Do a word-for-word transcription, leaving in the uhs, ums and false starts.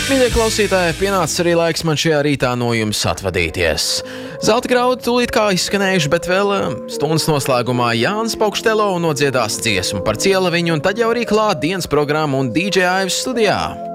Mīļie klausītāji, pienācis arī laiks man šajā rītā no jums atvadīties. Zelta graudi tūlīt kā izskanējuši, bet vēl stundas noslēgumā Jānis Paukštelo nodziedās dziesmu par Cielaviņu, un tad jau arī klāt dienas programma un D J Aivs studijā.